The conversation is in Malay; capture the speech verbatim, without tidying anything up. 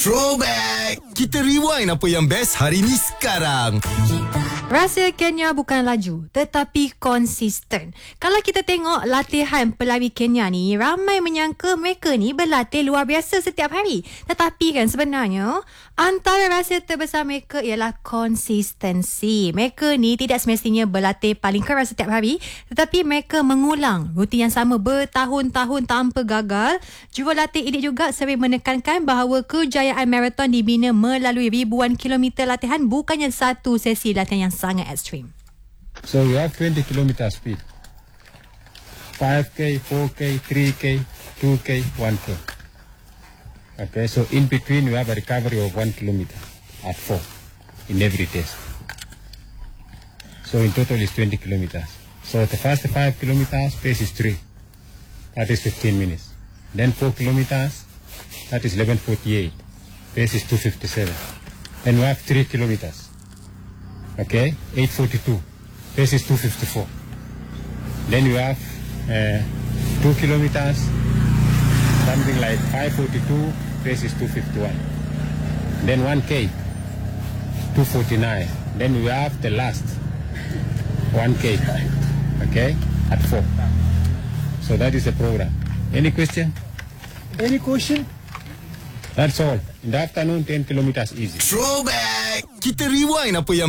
Throwback! Kita rewind apa yang best hari ni sekarang. Rasa Kenya bukan laju tetapi konsisten. Kalau kita tengok latihan pelari Kenya ni, ramai menyangka mereka ni berlatih luar biasa setiap hari. Tetapi kan sebenarnya antara rahsia terbesar mereka ialah konsistensi. Mereka ni tidak semestinya berlatih paling keras setiap hari, tetapi mereka mengulang rutin yang sama bertahun-tahun tanpa gagal. Jurulatih ini juga sering menekankan bahawa kejayaan maraton dibina melalui ribuan kilometer latihan, bukannya satu sesi latihan yang sangat ekstrim. So we have twenty kilometer speed. five K, four K, three K, two K, one K. Okay, so in between we have a recovery of one kilometer at four in every test. So in total is twenty kilometers. So the first five kilometers pace is three. That is fifteen minutes. Then four kilometers, that is eleven forty-eight. Pace is two fifty-seven. Then we have three kilometers. Okay, eight forty-two. Pace is two fifty-four. Then you have uh, two kilometers, something like five forty-two. Pace is two fifty-one. Then one K, two forty-nine. Then we have the last one K. Okay, at four. So that is the program. Any question? Any question? That's all. In the afternoon, ten kilometers easy. Throwback! Kita rewind apa yang